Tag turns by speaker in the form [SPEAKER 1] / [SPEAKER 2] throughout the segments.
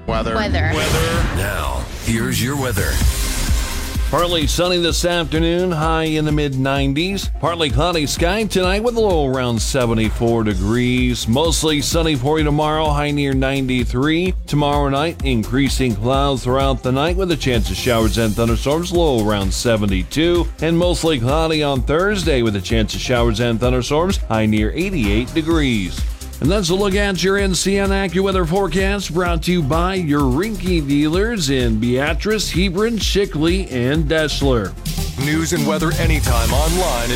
[SPEAKER 1] Weather.
[SPEAKER 2] Now, here's your weather.
[SPEAKER 3] Partly sunny this afternoon, high in the mid-90s. Partly cloudy sky tonight with a low around 74 degrees. Mostly sunny for you tomorrow, high near 93. Tomorrow night, increasing clouds throughout the night with a chance of showers and thunderstorms, low around 72. And mostly cloudy on Thursday with a chance of showers and thunderstorms, high near 88 degrees. And that's a look at your NCN AccuWeather forecast, brought to you by your Rinky dealers in Beatrice, Hebron, Shickley, and Deshler.
[SPEAKER 4] News and weather anytime online at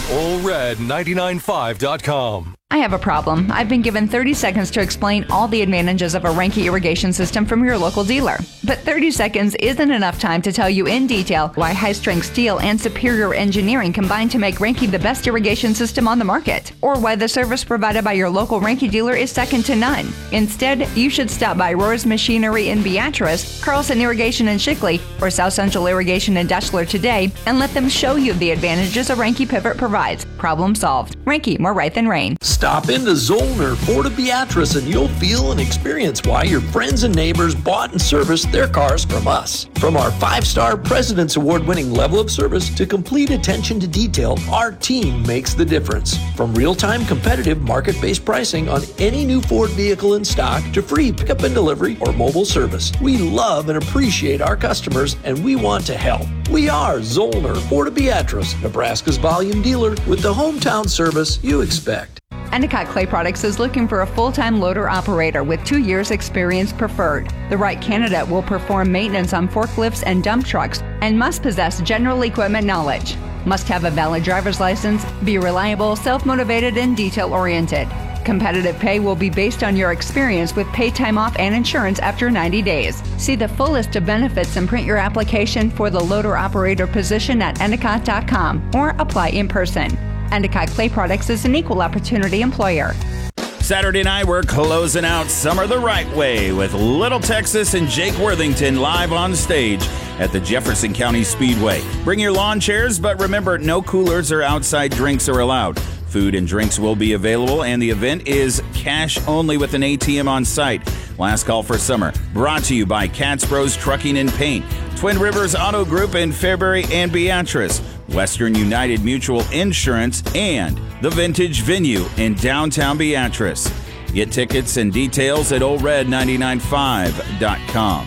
[SPEAKER 4] allred995.com.
[SPEAKER 5] I have a problem. I've been given 30 seconds to explain all the advantages of a Reinke irrigation system from your local dealer. But 30 seconds isn't enough time to tell you in detail why high-strength steel and superior engineering combine to make Reinke the best irrigation system on the market, or why the service provided by your local Reinke dealer is second to none. Instead, you should stop by Rohr's Machinery in Beatrice, Carlson Irrigation in Shickley, or South Central Irrigation in Deshler today and let them show you the advantages a Reinke pivot provides. Problem solved. Reinke, more right than rain.
[SPEAKER 6] Stop into Zollner Ford of Beatrice and you'll feel and experience why your friends and neighbors bought and serviced their cars from us. From our 5-star President's Award-winning level of service to complete attention to detail, our team makes the difference. From real-time competitive market-based pricing on any new Ford vehicle in stock to free pickup and delivery or mobile service, we love and appreciate our customers and we want to help. We are Zollner Ford of Beatrice, Nebraska's volume dealer with the hometown service you expect.
[SPEAKER 5] Endicott Clay Products is looking for a full-time loader operator with 2 years experience preferred. The right candidate will perform maintenance on forklifts and dump trucks and must possess general equipment knowledge. Must have a valid driver's license, be reliable, self-motivated, and detail-oriented. Competitive pay will be based on your experience with paid time off and insurance after 90 days. See the full list of benefits and print your application for the loader operator position at endicott.com or apply in person. Endicott Clay Products is an equal opportunity employer.
[SPEAKER 7] Saturday night, we're closing out summer the right way with Little Texas and Jake Worthington live on stage at the Jefferson County Speedway. Bring your lawn chairs, but remember, no coolers or outside drinks are allowed. Food and drinks will be available, and the event is cash only with an ATM on site. Last call for summer. Brought to you by Katz Bros Trucking and Paint, Twin Rivers Auto Group in Fairbury and Beatrice, Western United Mutual Insurance, and the Vintage Venue in downtown Beatrice. Get tickets and details at allred995.com.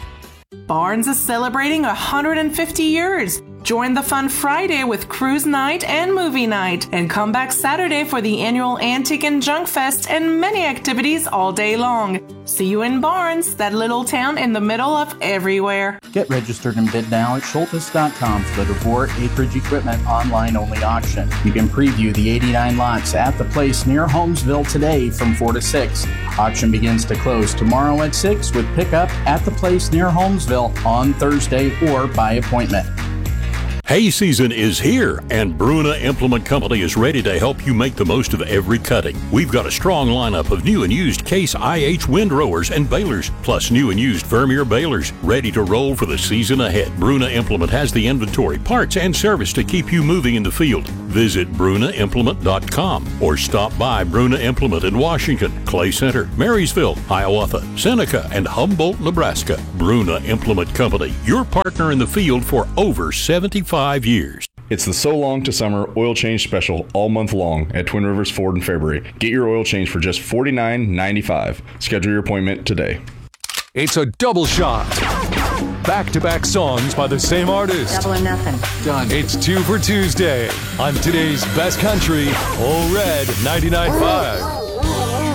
[SPEAKER 8] Barnes is celebrating 150 years. Join the fun Friday with cruise night and movie night, and come back Saturday for the annual Antique and Junk Fest and many activities all day long. See you in Barnes, that little town in the middle of everywhere.
[SPEAKER 9] Get registered and bid now at Schultes.com for the DeVore Acreage Equipment online-only auction. You can preview the 89 lots at the place near Holmesville today from 4 to 6. Auction begins to close tomorrow at 6 with pickup at the place near Holmesville on Thursday or by appointment.
[SPEAKER 10] Hay season is here, and Bruna Implement Company is ready to help you make the most of every cutting. We've got a strong lineup of new and used Case IH windrowers and balers, plus new and used Vermeer balers, ready to roll for the season ahead. Bruna Implement has the inventory, parts, and service to keep you moving in the field. Visit BrunaImplement.com or stop by Bruna Implement in Washington, Clay Center, Marysville, Hiawatha, Seneca, and Humboldt, Nebraska. Bruna Implement Company, your partner in the field for over 75 years.
[SPEAKER 11] It's the So Long to Summer oil change special all month long at Twin Rivers Ford in Fairbury. Get your oil change for just $49.95. Schedule your appointment today.
[SPEAKER 4] It's a double shot. Back-to-back songs by the same artist.
[SPEAKER 12] Double or nothing.
[SPEAKER 4] Done. It's 2 for Tuesday on today's best country, All Red 99.5.